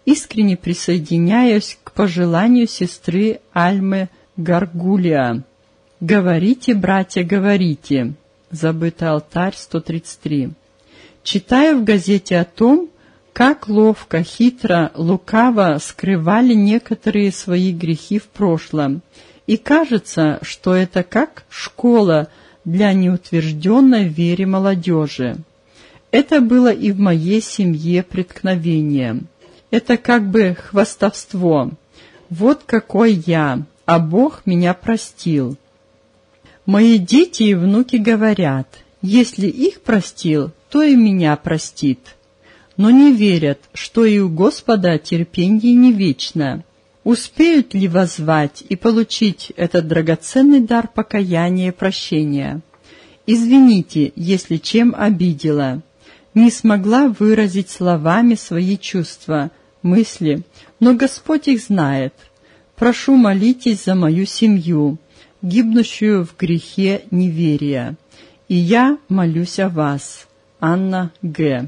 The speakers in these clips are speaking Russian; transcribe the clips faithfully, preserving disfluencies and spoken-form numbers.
искренне присоединяюсь к пожеланию сестры Альмы Гаргулия. «Говорите, братья, говорите». Забытый алтарь, сто тридцать три. Читаю в газете о том, как ловко, хитро, лукаво скрывали некоторые свои грехи в прошлом. И кажется, что это как школа для неутвержденной в вере молодежи. Это было и в моей семье преткновением. Это как бы хвастовство. Вот какой я, а Бог меня простил. Мои дети и внуки говорят, если их простил, то и меня простит. Но не верят, что и у Господа терпенье не вечно. Успеют ли воззвать и получить этот драгоценный дар покаяния и прощения? Извините, если чем обидела. Не смогла выразить словами свои чувства, мысли, но Господь их знает. Прошу, молитесь за мою семью, гибнущую в грехе неверия. И я молюсь о вас. Анна Г.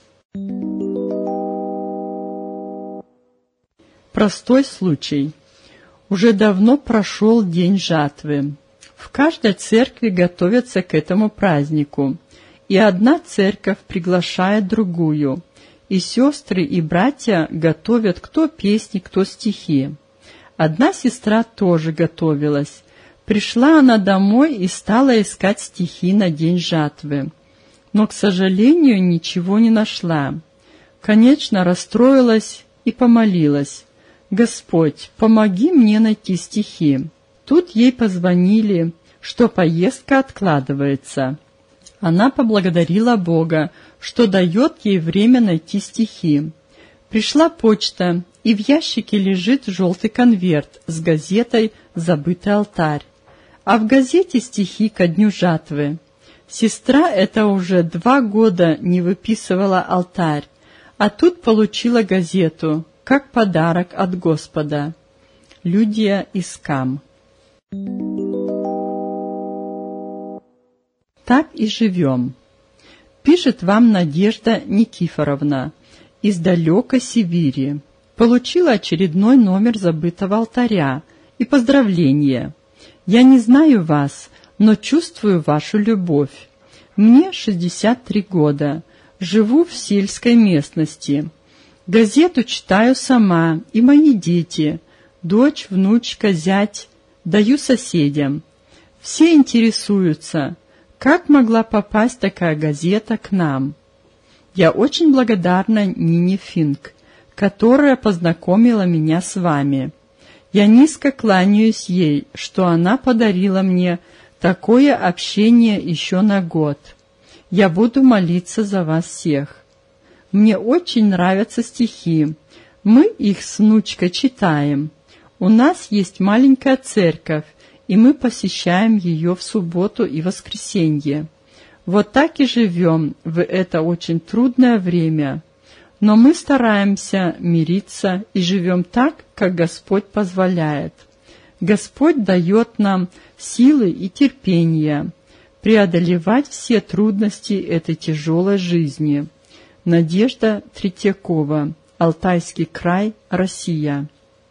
Простой случай. Уже давно прошел день жатвы. В каждой церкви готовятся к этому празднику, и одна церковь приглашает другую, и сестры и братья готовят кто песни, кто стихи. Одна сестра тоже готовилась. Пришла она домой и стала искать стихи на день жатвы, но, к сожалению, ничего не нашла. Конечно, расстроилась и помолилась. «Господь, помоги мне найти стихи». Тут ей позвонили, что поездка откладывается. Она поблагодарила Бога, что дает ей время найти стихи. Пришла почта, и в ящике лежит желтый конверт с газетой «Забытый алтарь». А в газете стихи ко дню жатвы. Сестра эта уже два года не выписывала алтарь, а тут получила газету, как подарок от Господа. Людия Искам. Так и живем. Пишет вам Надежда Никифоровна из далекой Сибири. Получила очередной номер забытого алтаря и поздравление. Я не знаю вас, но чувствую вашу любовь. Мне шестьдесят три года, живу в сельской местности. Газету читаю сама и мои дети, дочь, внучка, зять, даю соседям. Все интересуются, как могла попасть такая газета к нам. Я очень благодарна Нине Финк, которая познакомила меня с вами. Я низко кланяюсь ей, что она подарила мне такое общение еще на год. Я буду молиться за вас всех. Мне очень нравятся стихи. Мы их с внучкой читаем. У нас есть маленькая церковь, и мы посещаем ее в субботу и воскресенье. Вот так и живем в это очень трудное время. Но мы стараемся мириться и живем так, как Господь позволяет. Господь дает нам силы и терпение преодолевать все трудности этой тяжелой жизни. Надежда Третьякова, Алтайский край, Россия.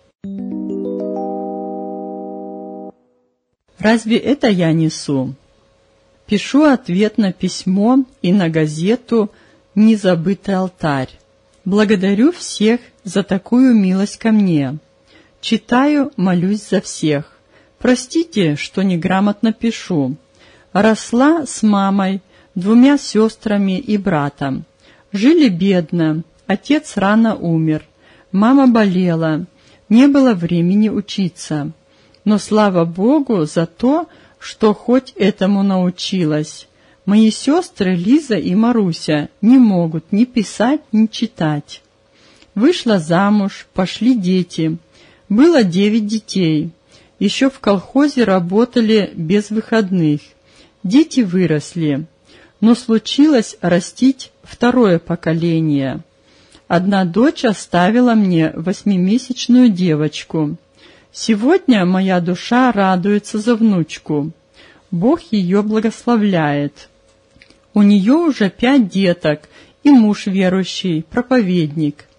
Разве это я несу? Пишу ответ на письмо и на газету «Незабытый алтарь». Благодарю всех за такую милость ко мне. Читаю, молюсь за всех. Простите, что неграмотно пишу. Росла с мамой, двумя сестрами и братом. Жили бедно, отец рано умер, мама болела, не было времени учиться. Но слава Богу за то, что хоть этому научилась. Мои сестры Лиза и Маруся не могут ни писать, ни читать. Вышла замуж, пошли дети. Было девять детей. Еще в колхозе работали без выходных. Дети выросли, но случилось растить второе поколение. Одна дочь оставила мне восьмимесячную девочку. Сегодня моя душа радуется за внучку. Бог ее благословляет. У нее уже пять деток, и муж верующий, проповедник.